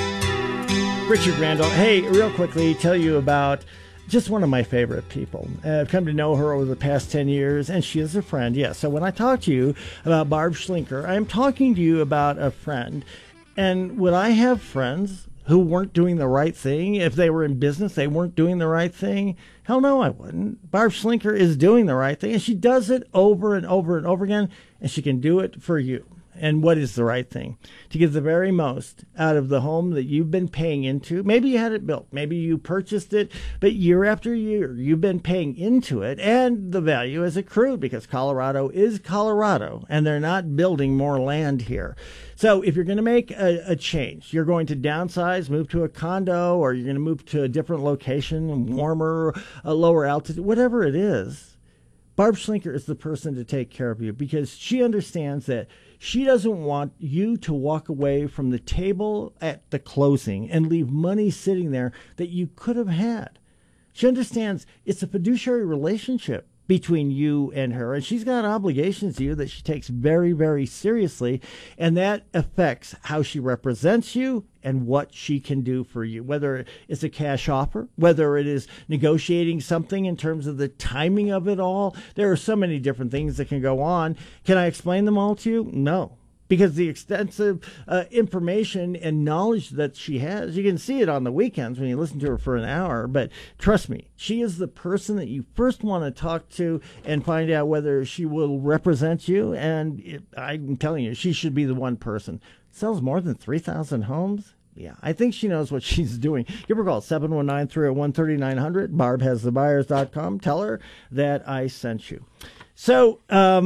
Richard Randall. Hey, real quickly, tell you about just one of my favorite people. I've come to know her over the past 10 years, and she is a friend. Yes, so when I talk to you about Barb Schlinker, I'm talking to you about a friend. And would I have friends who weren't doing the right thing? If they were in business, they weren't doing the right thing? Hell no, I wouldn't. Barb Schlinker is doing the right thing, and she does it over and over and over again, and she can do it for you. And what is the right thing? To get the very most out of the home that you've been paying into. Maybe you had it built. Maybe you purchased it. But year after year, you've been paying into it. And the value has accrued because Colorado is Colorado. And they're not building more land here. So if you're going to make a change, you're going to downsize, move to a condo, or you're going to move to a different location, warmer, a lower altitude, whatever it is, Barb Schlinker is the person to take care of you because she understands that she doesn't want you to walk away from the table at the closing and leave money sitting there that you could have had. She understands it's a fiduciary relationship between you and her, and she's got obligations to you that she takes very, very seriously, and that affects how she represents you and what she can do for you, whether it's a cash offer, whether it is negotiating something in terms of the timing of it all. There are so many different things that can go on. Can I explain them all to you? No. Because the extensive information and knowledge that she has, you can see it on the weekends when you listen to her for an hour. But trust me, she is the person that you first want to talk to and find out whether she will represent you. And I'm telling you, she should be the one person. Sells more than 3,000 homes. Yeah, I think she knows what she's doing. Give her a call, 719-301-3900. BarbHasTheBuyers.com. Tell her that I sent you. So,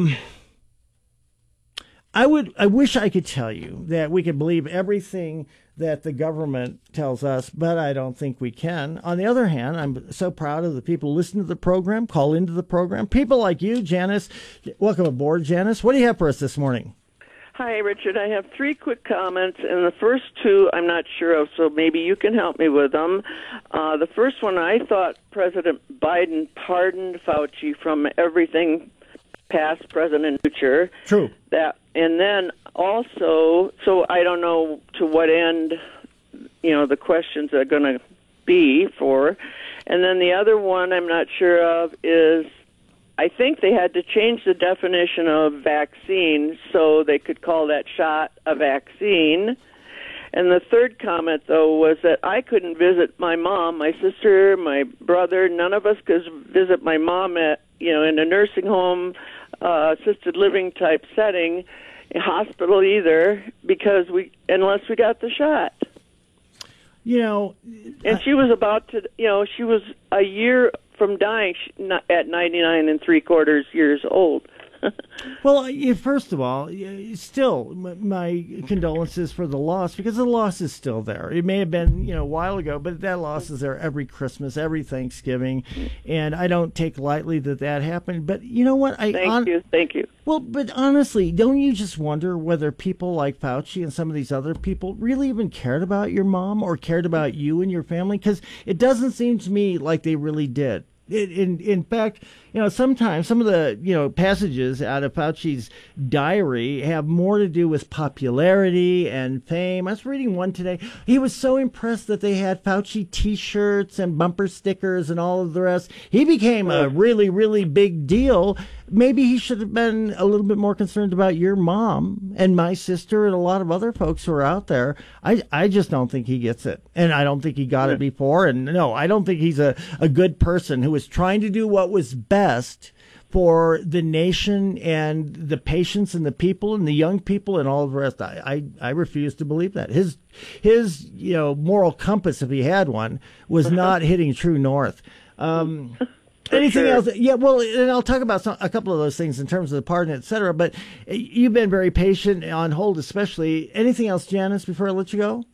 I wish I could tell you that we could believe everything that the government tells us, but I don't think we can. On the other hand, I'm so proud of the people who listen to the program, call into the program. People like you, Janice. Welcome aboard, Janice. What do you have for us this morning? Hi, Richard. I have 3 quick comments, and the first 2 I'm not sure of, so maybe you can help me with them. The first one, I thought President Biden pardoned Fauci from everything past, present, and future. True. And then also, so I don't know to what end, the questions are going to be for. And then the other one I'm not sure of is I think they had to change the definition of vaccine so they could call that shot a vaccine. And the third comment, though, was that I couldn't visit my mom, my sister, my brother. None of us could visit my mom in a nursing home, assisted living type setting, hospital either, because unless we got the shot. And she was about to, she was a year from dying at 99 3/4 years old. Well, first of all, still, my condolences for the loss, because the loss is still there. It may have been, a while ago, but that loss is there every Christmas, every Thanksgiving, and I don't take lightly that happened. But you know what? Thank you. Well, but honestly, don't you just wonder whether people like Fauci and some of these other people really even cared about your mom or cared about you and your family? Because it doesn't seem to me like they really did. In fact, sometimes some of the, passages out of Fauci's diary have more to do with popularity and fame. I was reading one today. He was so impressed that they had Fauci T-shirts and bumper stickers and all of the rest. He became a really, really big deal. Maybe he should have been a little bit more concerned about your mom and my sister and a lot of other folks who are out there. I just don't think he gets it. And I don't think he got it before. And no, I don't think he's a good person who was trying to do what was best for the nation and the patients and the people and the young people and all of the rest. I refuse to believe that. His moral compass, if he had one, was not hitting true north. Anything else? Yeah, well, and I'll talk about a couple of those things in terms of the pardon, et cetera. But you've been very patient, on hold especially. Anything else, Janice, before I let you go?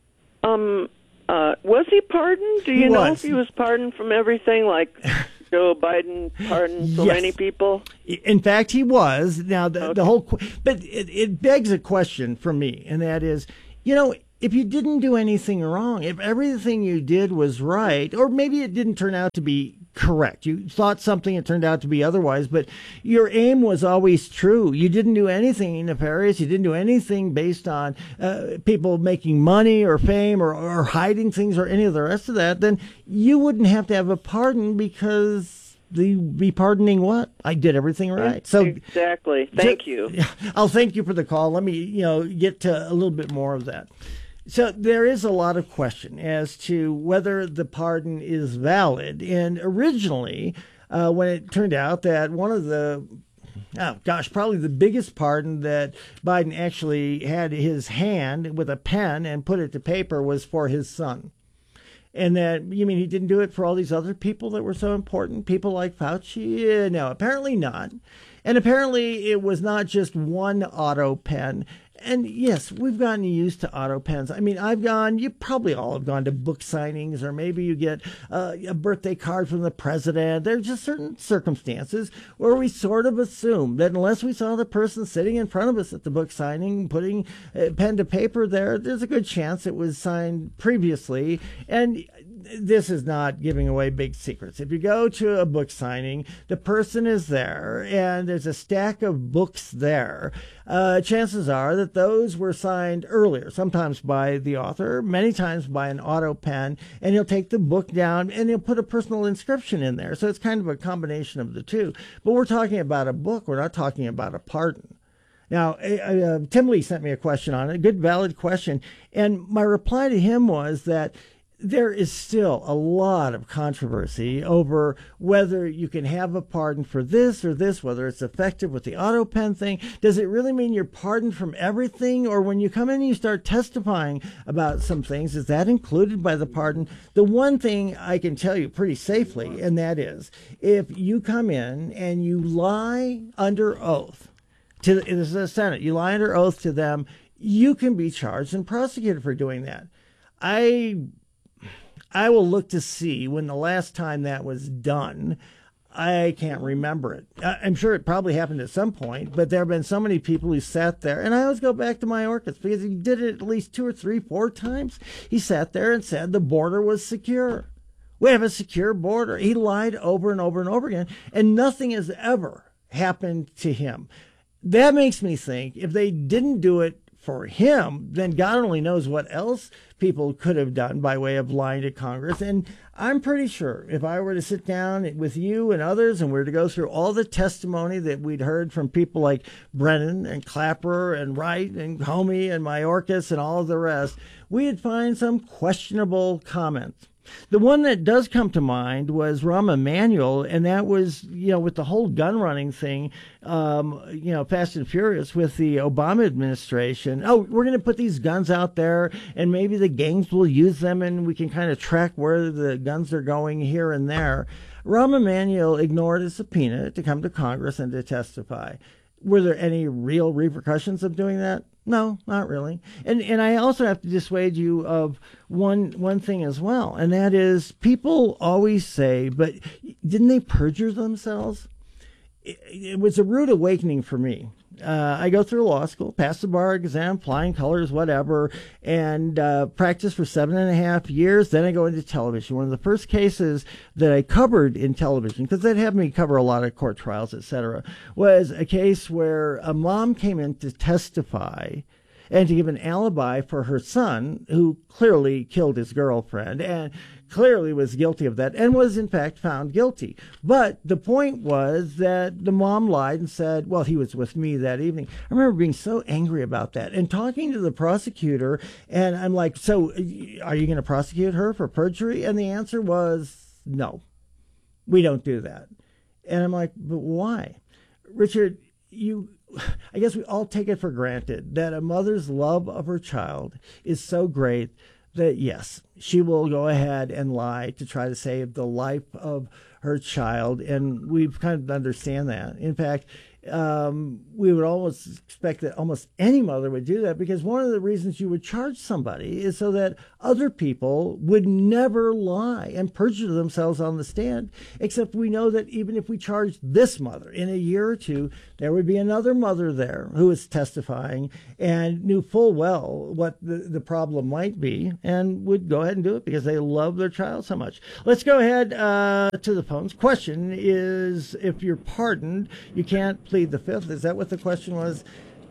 Was he pardoned? Do you know if he was pardoned from everything, like Joe Biden pardoned so many people? In fact, he was. Now, the whole... But it begs a question for me, and that is, if you didn't do anything wrong, if everything you did was right, or maybe it didn't turn out to be correct, you thought something, it turned out to be otherwise, but your aim was always true. You didn't do anything nefarious. You didn't do anything based on people making money or fame or hiding things or any of the rest of that, then you wouldn't have to have a pardon, because be pardoning what? I did everything right. So exactly. Thank you. I'll thank you for the call. Let me, get to a little bit more of that. So there is a lot of question as to whether the pardon is valid. And originally, when it turned out that one of the, probably the biggest pardon that Biden actually had his hand with a pen and put it to paper was for his son. And that, you mean he didn't do it for all these other people that were so important? People like Fauci? No, apparently not. And apparently it was not just one auto pen. And yes, we've gotten used to auto pens. I mean, you probably all have gone to book signings, or maybe you get a birthday card from the president. There's just certain circumstances where we sort of assume that unless we saw the person sitting in front of us at the book signing, putting pen to paper there's a good chance it was signed previously. And this is not giving away big secrets. If you go to a book signing, the person is there and there's a stack of books there. Chances are that those were signed earlier, sometimes by the author, many times by an auto pen, and he'll take the book down and he'll put a personal inscription in there. So it's kind of a combination of the two. But we're talking about a book. We're not talking about a pardon. Now, Tim Lee sent me a question on it, a good, valid question. And my reply to him was that there is still a lot of controversy over whether you can have a pardon for this or this, whether it's effective with the auto pen thing. Does it really mean you're pardoned from everything? Or when you come in and you start testifying about some things, is that included by the pardon? The one thing I can tell you pretty safely, and that is, if you come in and you lie under oath to the Senate, you lie under oath to them, you can be charged and prosecuted for doing that. I will look to see when the last time that was done. I can't remember it. I'm sure it probably happened at some point, but there have been so many people who sat there, and I always go back to Mayorkas because he did it at least 2 or 3, 4 times. He sat there and said the border was secure. We have a secure border. He lied over and over and over again, and nothing has ever happened to him. That makes me think if they didn't do it for him, then God only knows what else people could have done by way of lying to Congress. And I'm pretty sure if I were to sit down with you and others and we were to go through all the testimony that we'd heard from people like Brennan and Clapper and Wright and Comey and Mayorkas and all of the rest, we'd find some questionable comments. The one that does come to mind was Rahm Emanuel, and that was, with the whole gun running thing, Fast and Furious with the Obama administration. Oh, we're going to put these guns out there, and maybe the gangs will use them, and we can kind of track where the guns are going here and there. Rahm Emanuel ignored a subpoena to come to Congress and to testify. Were there any real repercussions of doing that? No, not really. And I also have to dissuade you of one thing as well, and that is people always say, but didn't they perjure themselves? It was a rude awakening for me. I go through law school, pass the bar exam, flying colors, whatever, and practice for 7.5 years. Then I go into television. One of the first cases that I covered in television, because they'd have me cover a lot of court trials, etc., was a case where a mom came in to testify and to give an alibi for her son, who clearly killed his girlfriend and clearly was guilty of that and was in fact found guilty. But the point was that the mom lied and said, well, he was with me that evening. I remember being so angry about that and talking to the prosecutor, and I'm like, so are you going to prosecute her for perjury? And the answer was no, we don't do that. And I'm like, but why? Richard, I guess we all take it for granted that a mother's love of her child is so great that, yes, she will go ahead and lie to try to save the life of her child. And we kind of understand that. In fact, we would almost expect that almost any mother would do that, because one of the reasons you would charge somebody is so that other people would never lie and perjure themselves on the stand, except we know that even if we charged this mother, in a year or two, there would be another mother there who was testifying and knew full well what the problem might be and would go ahead and do it because they love their child so much. Let's go ahead to the phones. Question is, if you're pardoned, you can't plead the fifth. Is that what the question was?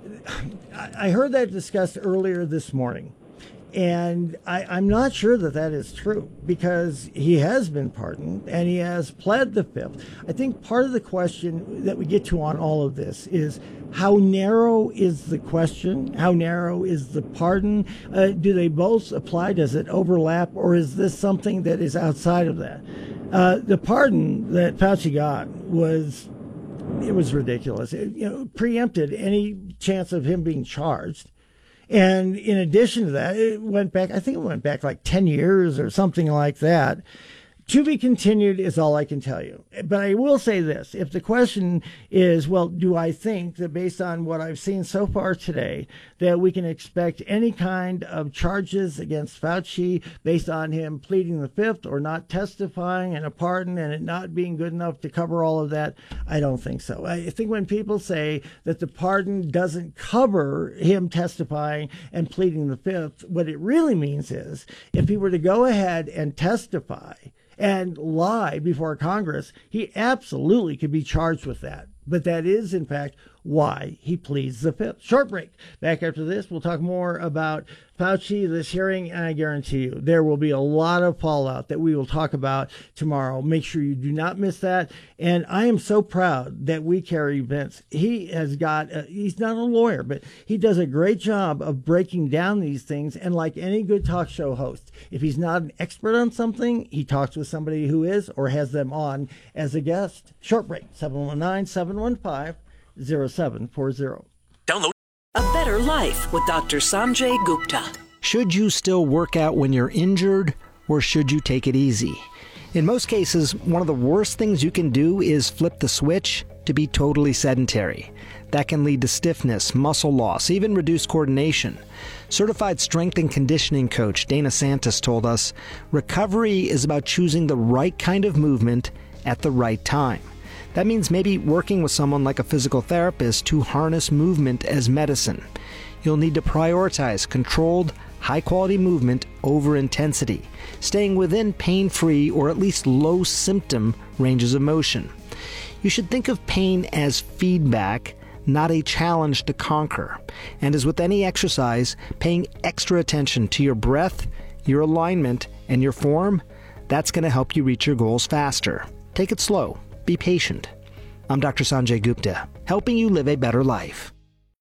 I heard that discussed earlier this morning, and I'm not sure that that is true, because he has been pardoned and he has pled the fifth. I think part of the question that we get to on all of this is, how narrow is the question? How narrow is the pardon? Do they both apply? Does it overlap? Or is this something that is outside of that? The pardon that Fauci got was ridiculous. It preempted any chance of him being charged. And in addition to that, it went back like 10 years or something like that. To be continued is all I can tell you. But I will say this. If the question is, well, do I think that based on what I've seen so far today, that we can expect any kind of charges against Fauci based on him pleading the fifth or not testifying and a pardon and it not being good enough to cover all of that? I don't think so. I think when people say that the pardon doesn't cover him testifying and pleading the fifth, what it really means is, if he were to go ahead and testify and lie before Congress, he absolutely could be charged with that. But that is, in fact, why he pleads the fifth. Short break. Back after this, we'll talk more about Fauci, this hearing, and I guarantee you there will be a lot of fallout that we will talk about tomorrow. Make sure you do not miss that. And I am so proud that we carry Vince. He has got, he's not a lawyer, but he does a great job of breaking down these things. And like any good talk show host, if he's not an expert on something, he talks with somebody who is, or has them on as a guest. Short break. 719-715-0740. Download A Better Life with Dr. Sanjay Gupta. Should you still work out when you're injured, or should you take it easy? In most cases, one of the worst things you can do is flip the switch to be totally sedentary. That can lead to stiffness, muscle loss, even reduced coordination. Certified strength and conditioning coach Dana Santos told us, recovery is about choosing the right kind of movement at the right time. That means maybe working with someone like a physical therapist to harness movement as medicine. You'll need to prioritize controlled, high-quality movement over intensity, staying within pain-free or at least low-symptom ranges of motion. You should think of pain as feedback, not a challenge to conquer. And as with any exercise, paying extra attention to your breath, your alignment, and your form, that's going to help you reach your goals faster. Take it slow. Be patient. I'm Dr. Sanjay Gupta, helping you live a better life.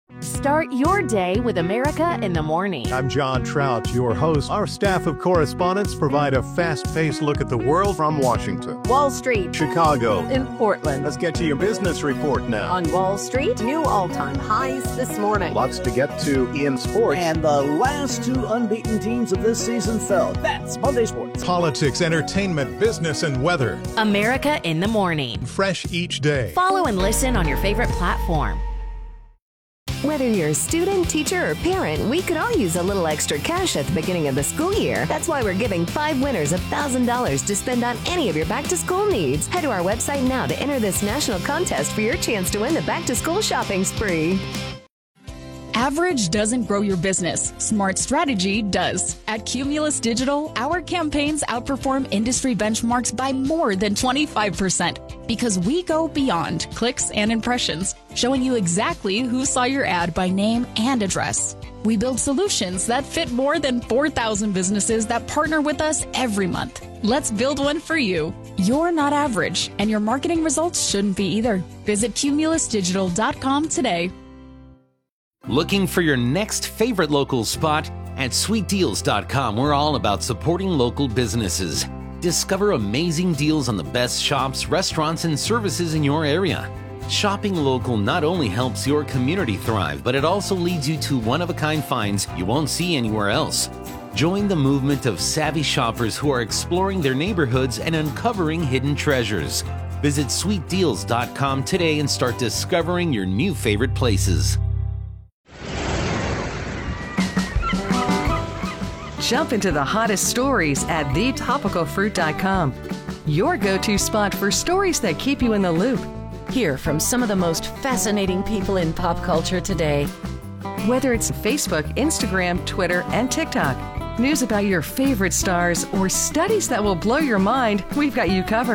Start your day with America in the Morning. I'm John Trout, your host. Our staff of correspondents provide a fast-paced look at the world from Washington, Wall Street, Chicago, in Portland. Let's get to your business report now. On Wall Street, new all-time highs this morning. Lots to get to in sports. And the last two unbeaten teams of this season fell. That's Monday Sports. Politics, entertainment, business, and weather. America in the Morning. Fresh each day. Follow and listen on your favorite platform. Whether you're a student, teacher, or parent, we could all use a little extra cash at the beginning of the school year. That's why we're giving 5 winners $1,000 to spend on any of your back-to-school needs. Head to our website now to enter this national contest for your chance to win the back-to-school shopping spree. Average doesn't grow your business. Smart strategy does. At Cumulus Digital, our campaigns outperform industry benchmarks by more than 25% because we go beyond clicks and impressions, showing you exactly who saw your ad by name and address. We build solutions that fit more than 4,000 businesses that partner with us every month. Let's build one for you. You're not average, and your marketing results shouldn't be either. Visit cumulusdigital.com today. Looking for your next favorite local spot? At sweetdeals.com, we're all about supporting local businesses. Discover amazing deals on the best shops, restaurants, and services in your area. Shopping local not only helps your community thrive, but it also leads you to one-of-a-kind finds you won't see anywhere else. Join the movement of savvy shoppers who are exploring their neighborhoods and uncovering hidden treasures. Visit sweetdeals.com today and start discovering your new favorite places. Jump into the hottest stories at thetopicalfruit.com. Your go-to spot for stories that keep you in the loop. Hear from some of the most fascinating people in pop culture today. Whether it's Facebook, Instagram, Twitter, and TikTok, news about your favorite stars, or studies that will blow your mind, we've got you covered.